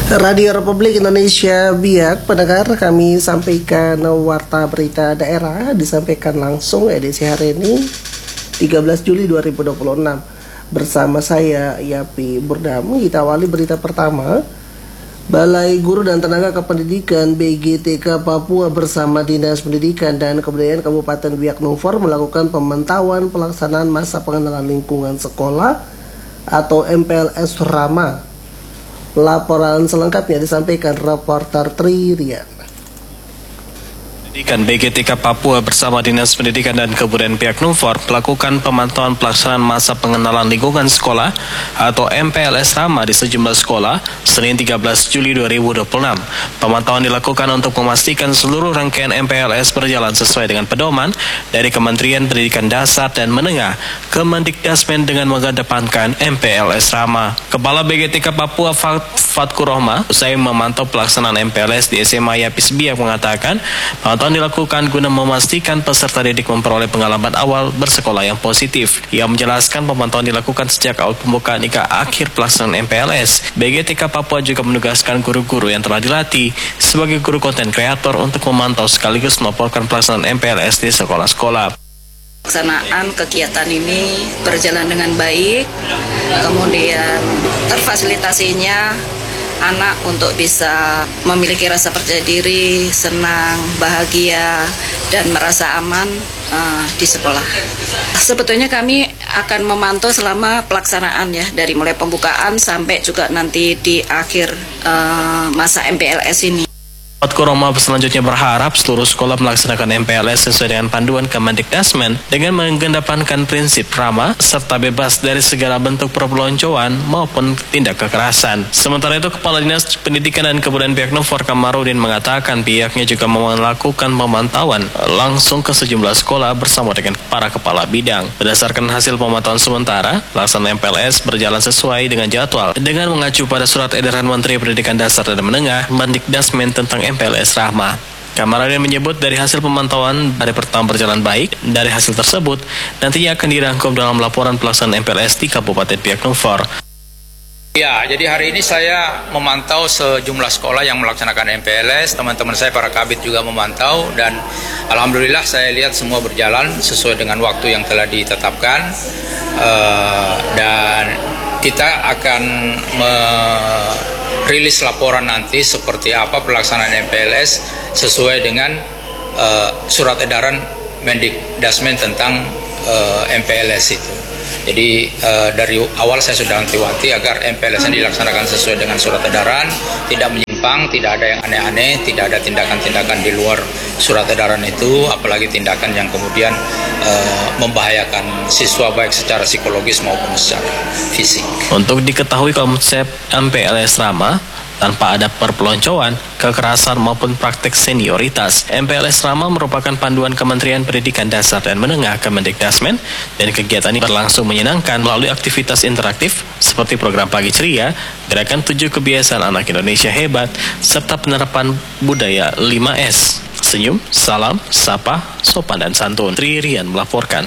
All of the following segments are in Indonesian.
Radio Republik Indonesia Biak, pendengar, kami sampaikan warta berita daerah disampaikan langsung edisi hari ini 13 Juli 2026 bersama saya Yapi Burdam. Kita awali berita pertama. Balai Guru dan Tenaga Kependidikan BGTK Papua bersama Dinas Pendidikan dan Kebudayaan Kabupaten Biak Numfor melakukan pemantauan pelaksanaan masa pengenalan lingkungan sekolah atau MPLS Rama. Laporan selengkapnya disampaikan reporter Tri Rian. Pendidikan BGTK Papua bersama Dinas Pendidikan dan Kebudayaan Biak Numfor melakukan pemantauan pelaksanaan masa pengenalan lingkungan sekolah atau MPLS Rama di sejumlah sekolah Senin 13 Juli 2026. Pemantauan dilakukan untuk memastikan seluruh rangkaian MPLS berjalan sesuai dengan pedoman dari Kementerian Pendidikan Dasar dan Menengah Kemendikdasmen dengan mengedepankan MPLS Rama. Kepala BGTK Papua Fatku Rohma usai memantau pelaksanaan MPLS di SMA Yapis Biak mengatakan pemantauan dilakukan guna memastikan peserta didik memperoleh pengalaman awal bersekolah yang positif. Ia menjelaskan pemantauan dilakukan sejak awal pembukaan hingga akhir pelaksanaan MPLS. BGTK Papua juga menugaskan guru-guru yang telah dilatih sebagai guru konten kreator untuk memantau sekaligus melaporkan pelaksanaan MPLS di sekolah-sekolah. Pelaksanaan kegiatan ini berjalan dengan baik, kemudian terfasilitasinya anak untuk bisa memiliki rasa percaya diri, senang, bahagia, dan merasa aman di sekolah. Sebetulnya kami akan memantau selama pelaksanaan ya, dari mulai pembukaan sampai juga nanti di akhir masa MPLS ini. Fatku Rohma selanjutnya berharap seluruh sekolah melaksanakan MPLS sesuai dengan panduan Kemendikdasmen dengan mengedepankan prinsip ramah serta bebas dari segala bentuk perpeloncoan maupun tindak kekerasan. Sementara itu, Kepala Dinas Pendidikan dan Kebudayaan Biak Numfor Kamarudin mengatakan pihaknya juga melakukan pemantauan langsung ke sejumlah sekolah bersama dengan para kepala bidang. Berdasarkan hasil pemantauan sementara, pelaksanaan MPLS berjalan sesuai dengan jadwal dengan mengacu pada surat edaran Menteri Pendidikan Dasar dan Menengah Kemendikdasmen tentang MPLS Rama. Kamarudin menyebut dari hasil pemantauan hari pertama berjalan baik. Dari hasil tersebut nantinya akan dirangkum dalam laporan pelaksanaan MPLS di Kabupaten Biak Numfor. Ya, jadi hari ini saya memantau sejumlah sekolah yang melaksanakan MPLS. Teman-teman saya para kabit juga memantau dan alhamdulillah saya lihat semua berjalan sesuai dengan waktu yang telah ditetapkan. Dan kita akan merilis laporan nanti seperti apa pelaksanaan MPLS sesuai dengan surat edaran Mendikdasmen tentang MPLS itu. Jadi dari awal saya sudah wanti-wanti agar MPLS yang dilaksanakan sesuai dengan surat edaran, tidak menyimpang, tidak ada yang aneh-aneh, tidak ada tindakan-tindakan di luar surat edaran itu, apalagi tindakan yang kemudian membahayakan siswa baik secara psikologis maupun secara fisik. Untuk diketahui konsep MPLS Rama tanpa ada perpeloncoan, kekerasan maupun praktek senioritas. MPLS Rama merupakan panduan Kementerian Pendidikan Dasar dan Menengah Kemendikdasmen dan kegiatan ini berlangsung menyenangkan melalui aktivitas interaktif seperti program Pagi Ceria, Gerakan 7 Kebiasaan Anak Indonesia Hebat, serta penerapan budaya 5S. Senyum, salam, sapa, sopan dan santun. Tri Rian melaporkan.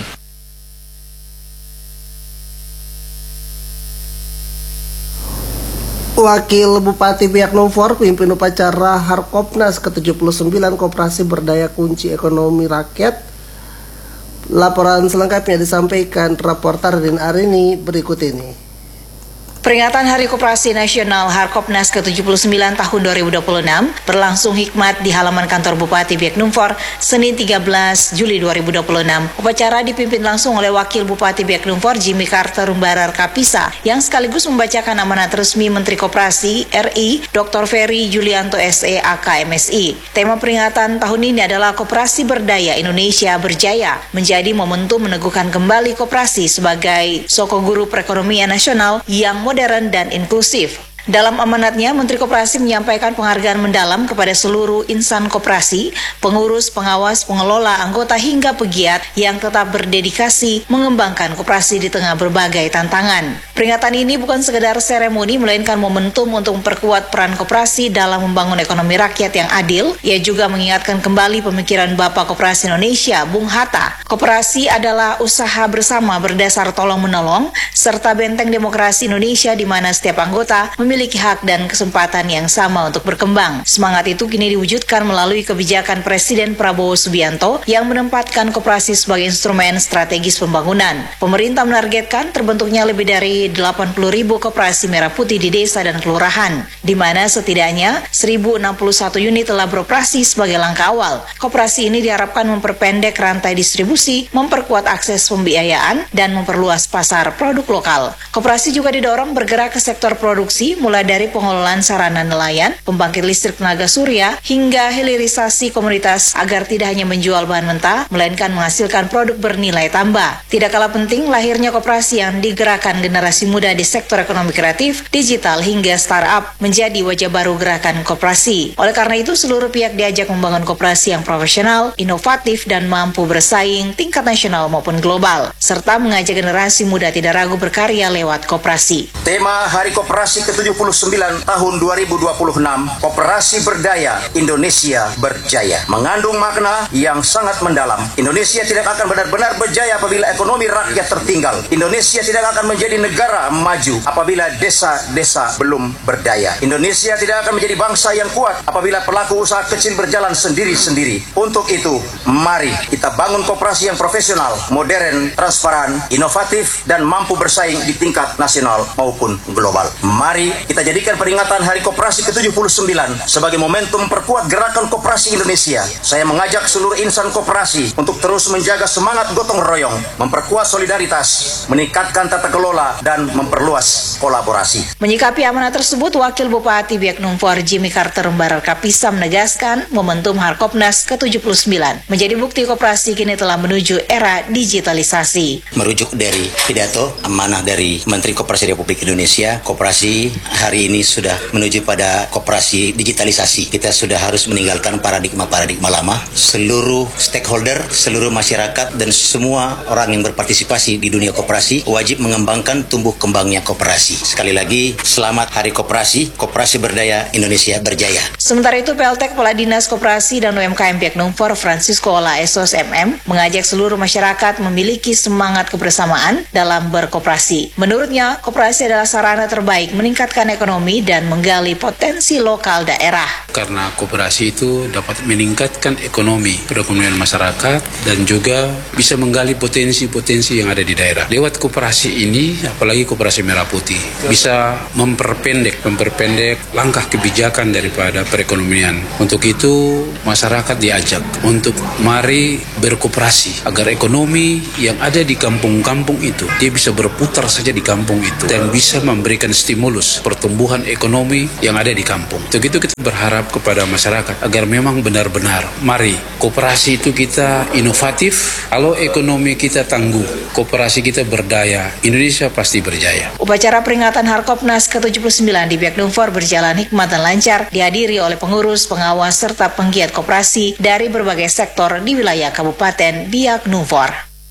Wakil Bupati Biak Numfor pimpin upacara Harkopnas ke-79 Koperasi Berdaya Kunci Ekonomi Rakyat. Laporan selengkapnya disampaikan reporter Rin Arini berikut ini. Peringatan Hari Koperasi Nasional Harkopnas ke-79 tahun 2026 berlangsung hikmat di halaman kantor Bupati Biak Numfor Senin 13 Juli 2026. Upacara dipimpin langsung oleh Wakil Bupati Biak Numfor Jimmy Carter Rumbarar Kapisa yang sekaligus membacakan amanat resmi Menteri Koperasi RI Dr. Ferry Julianto SE AK MSI. Tema peringatan tahun ini adalah Koperasi Berdaya Indonesia Berjaya, menjadi momentum meneguhkan kembali koperasi sebagai soko guru perekonomian nasional yang modern dan inklusif. Dalam amanatnya, Menteri Koperasi menyampaikan penghargaan mendalam kepada seluruh insan koperasi, pengurus, pengawas, pengelola, anggota hingga pegiat yang tetap berdedikasi mengembangkan koperasi di tengah berbagai tantangan. Peringatan ini bukan sekedar seremoni, melainkan momentum untuk memperkuat peran koperasi dalam membangun ekonomi rakyat yang adil. Ia juga mengingatkan kembali pemikiran Bapak Koperasi Indonesia, Bung Hatta. Koperasi adalah usaha bersama berdasar tolong-menolong, serta benteng demokrasi Indonesia di mana setiap anggota memiliki memiliki hak dan kesempatan yang sama untuk berkembang. Semangat itu kini diwujudkan melalui kebijakan Presiden Prabowo Subianto yang menempatkan koperasi sebagai instrumen strategis pembangunan. Pemerintah menargetkan terbentuknya lebih dari 80.000 koperasi merah putih di desa dan kelurahan, di mana setidaknya 1.061 unit telah beroperasi sebagai langkah awal. Koperasi ini diharapkan memperpendek rantai distribusi, memperkuat akses pembiayaan, dan memperluas pasar produk lokal. Koperasi juga didorong bergerak ke sektor produksi, mulai dari pengelolaan sarana nelayan, pembangkit listrik tenaga surya, hingga hilirisasi komoditas agar tidak hanya menjual bahan mentah, melainkan menghasilkan produk bernilai tambah. Tidak kalah penting, lahirnya koperasi yang digerakkan generasi muda di sektor ekonomi kreatif, digital, hingga startup menjadi wajah baru gerakan koperasi. Oleh karena itu, seluruh pihak diajak membangun koperasi yang profesional, inovatif, dan mampu bersaing tingkat nasional maupun global, serta mengajak generasi muda tidak ragu berkarya lewat koperasi. Tema Hari Koperasi ke-79 tahun 2026, Koperasi Berdaya, Indonesia Berjaya, mengandung makna yang sangat mendalam. Indonesia tidak akan benar-benar berjaya apabila ekonomi rakyat tertinggal. Indonesia tidak akan menjadi negara maju apabila desa-desa belum berdaya. Indonesia tidak akan menjadi bangsa yang kuat apabila pelaku usaha kecil berjalan sendiri-sendiri. Untuk itu, mari kita bangun koperasi yang profesional, modern, transparan, inovatif, dan mampu bersaing di tingkat nasional maupun global. Mari kita jadikan peringatan Hari Koperasi ke-79 sebagai momentum memperkuat gerakan koperasi Indonesia. Saya mengajak seluruh insan koperasi untuk terus menjaga semangat gotong royong, memperkuat solidaritas, meningkatkan tata kelola, dan memperluas kolaborasi. Menyikapi amanah tersebut, Wakil Bupati Biak Numfor Jimmy Carter Mbarar Kapisa menegaskan momentum Harkopnas ke-79 menjadi bukti koperasi kini telah menuju era digitalisasi. Merujuk dari pidato amanah dari Menteri Koperasi Republik Indonesia, koperasi hari ini sudah menuju pada koperasi digitalisasi. Kita sudah harus meninggalkan paradigma lama. Seluruh stakeholder, seluruh masyarakat, dan semua orang yang berpartisipasi di dunia koperasi wajib mengembangkan tumbuh kembangnya koperasi. Sekali lagi, selamat Hari Koperasi, Koperasi Berdaya, Indonesia Berjaya. Sementara itu, PLT Kepala Dinas Koperasi dan UMKM Biak Numfor Francisco Ola Esos MM mengajak seluruh masyarakat memiliki semangat kebersamaan dalam berkoperasi. Menurutnya, koperasi adalah sarana terbaik meningkatkan ekonomi dan menggali potensi lokal daerah. Karena koperasi itu dapat meningkatkan ekonomi, perekonomian masyarakat, dan juga bisa menggali potensi-potensi yang ada di daerah. Lewat koperasi ini, apalagi koperasi merah putih, bisa memperpendek langkah kebijakan daripada perekonomian. Untuk itu, masyarakat diajak untuk mari berkoperasi agar ekonomi yang ada di kampung-kampung itu dia bisa berputar saja di kampung itu dan bisa memberikan stimulus pertumbuhan ekonomi yang ada di kampung. Untuk itu kita berharap kepada masyarakat agar memang benar-benar mari koperasi itu kita inovatif. Kalau ekonomi kita tangguh, koperasi kita berdaya, Indonesia pasti berjaya. Upacara peringatan Harkopnas ke-79 di Biak Numfor berjalan hikmat dan lancar, dihadiri oleh pengurus, pengawas, serta penggiat koperasi dari berbagai sektor di wilayah Kabupaten Biak Numfor.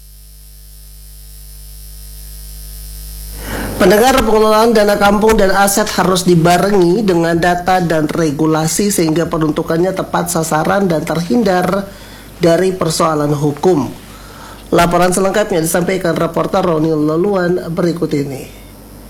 Pendengar, pengelolaan dana kampung dan aset harus dibarengi dengan data dan regulasi sehingga peruntukannya tepat sasaran dan terhindar dari persoalan hukum. Laporan selengkapnya disampaikan reporter Roni Leluan berikut ini.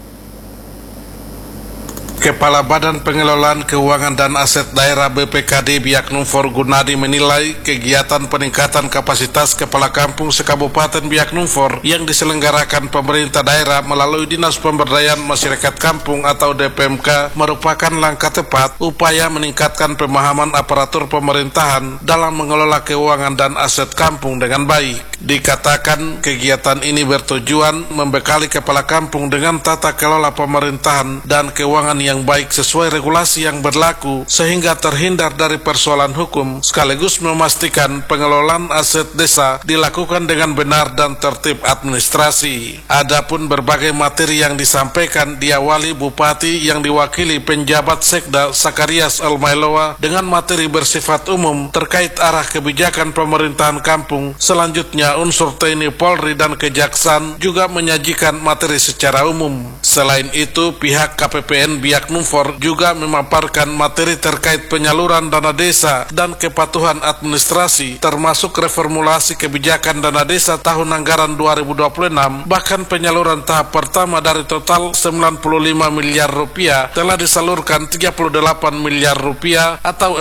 Kepala Badan Pengelolaan Keuangan dan Aset Daerah BPKD Biak Numfor Gunadi menilai kegiatan peningkatan kapasitas kepala kampung sekabupaten Biak Numfor yang diselenggarakan pemerintah daerah melalui Dinas Pemberdayaan Masyarakat Kampung atau DPMK merupakan langkah tepat upaya meningkatkan pemahaman aparatur pemerintahan dalam mengelola keuangan dan aset kampung dengan baik. Dikatakan kegiatan ini bertujuan membekali kepala kampung dengan tata kelola pemerintahan dan keuangan yang baik sesuai regulasi yang berlaku sehingga terhindar dari persoalan hukum sekaligus memastikan pengelolaan aset desa dilakukan dengan benar dan tertib administrasi. Adapun berbagai materi yang disampaikan diawali Bupati yang diwakili penjabat Sekda Sakarias Almailowa dengan materi bersifat umum terkait arah kebijakan pemerintahan kampung. Selanjutnya unsur TNI, Polri, dan Kejaksaan juga menyajikan materi secara umum. Selain itu, pihak KPPN Biak Numfor juga memaparkan materi terkait penyaluran dana desa dan kepatuhan administrasi, termasuk reformulasi kebijakan dana desa tahun anggaran 2026, bahkan penyaluran tahap pertama dari total 95 miliar rupiah telah disalurkan 38 miliar rupiah atau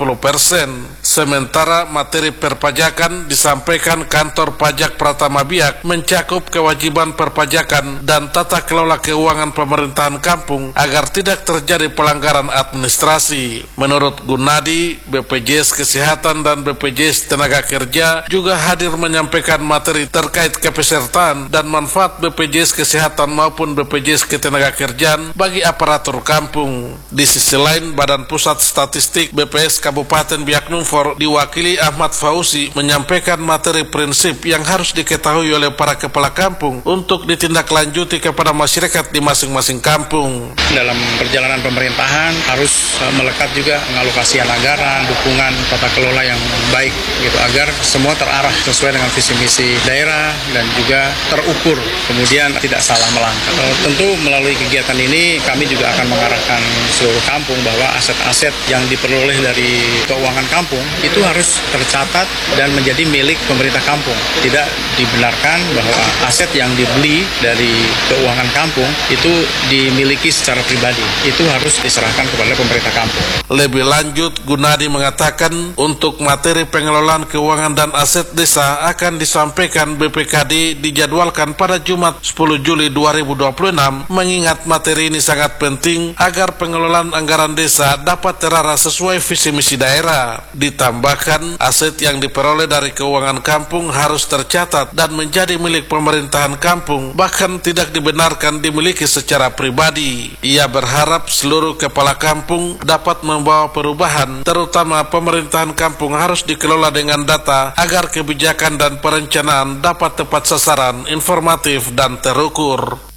40%. Sementara materi perpajakan disampaikan Kantor Pajak Pratama Biak mencakup kewajiban perpajakan dan tata kelola keuangan pemerintahan kampung agar tidak terjadi pelanggaran administrasi. Menurut Gunadi, BPJS Kesehatan dan BPJS Tenaga Kerja juga hadir menyampaikan materi terkait kepesertaan dan manfaat BPJS Kesehatan maupun BPJS Ketenagakerjaan bagi aparatur kampung. Di sisi lain, Badan Pusat Statistik BPS Kabupaten Biak Numfor diwakili Ahmad Fauzi menyampaikan materi prinsip yang harus diketahui oleh para kepala kampung untuk ditindaklanjuti kepada masyarakat di masing-masing kampung. Dalam perjalanan pemerintahan harus melekat juga pengalokasian anggaran, dukungan tata kelola yang baik gitu agar semua terarah sesuai dengan visi misi daerah dan juga terukur, kemudian tidak salah melangkah. Tentu melalui kegiatan ini kami juga akan mengarahkan seluruh kampung bahwa aset-aset yang diperoleh dari keuangan kampung itu harus tercatat dan menjadi milik pemerintah kampung. Tidak dibenarkan bahwa aset yang dibeli dari keuangan kampung itu dimiliki secara pribadi. Itu harus diserahkan kepada pemerintah kampung. Lebih lanjut, Gunadi mengatakan untuk materi pengelolaan keuangan dan aset desa akan disampaikan BPKD dijadwalkan pada Jumat 10 Juli 2026, mengingat materi ini sangat penting agar pengelolaan anggaran desa dapat terarah sesuai visi misi daerah. Ditambahkan, aset yang diperoleh dari keuangan kampung harus tercatat dan menjadi milik pemerintahan kampung, bahkan tidak dibenarkan dimiliki secara pribadi. Ia berharap seluruh kepala kampung dapat membawa perubahan, terutama pemerintahan kampung harus dikelola dengan data agar kebijakan dan perencanaan dapat tepat sasaran, informatif, dan terukur.